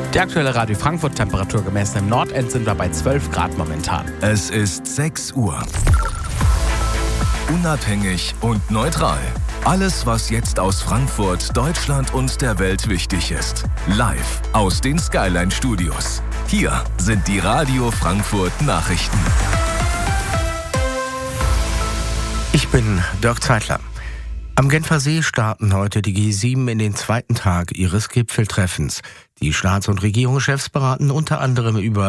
Die aktuelle Radio Frankfurt-Temperatur gemessen im Nordend sind wir bei 12 Grad momentan. Es ist 6 Uhr. Unabhängig und neutral. Alles, was jetzt aus Frankfurt, Deutschland und der Welt wichtig ist. Live aus den Skyline Studios. Hier sind die Radio Frankfurt Nachrichten. Ich bin Dirk Zeitler. Am Genfer See starten heute die G7 in den zweiten Tag ihres Gipfeltreffens. Die Staats- und Regierungschefs beraten unter anderem über